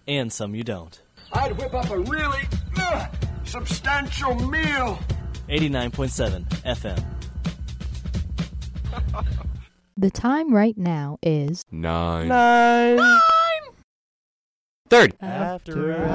and some you don't. I'd whip up a really substantial meal. 89.7 FM. The time right now is 9:30. After